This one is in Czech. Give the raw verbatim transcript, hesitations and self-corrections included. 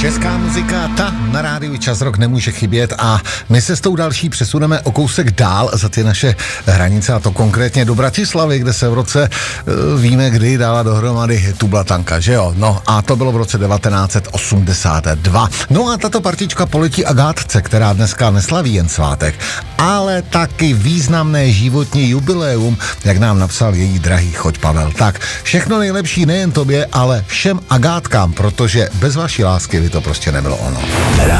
Česká muzika, ta na rádiu Čas Rock nemůže chybět a my se s tou další přesuneme o kousek dál za ty naše hranice, a to konkrétně do Bratislavy, kde se v roce, víme kdy, dala dohromady Tublatanka, že jo? No a to bylo v roce devatenáct set osmdesát dva. No a tato partička poletí Agátce, která dneska neslaví jen svátek, ale taky významné životní jubileum, jak nám napsal její drahý choť Pavel. Tak, všechno nejlepší nejen tobě, ale všem Agátkám, protože bez vaší lásky by to prostě nebylo ono.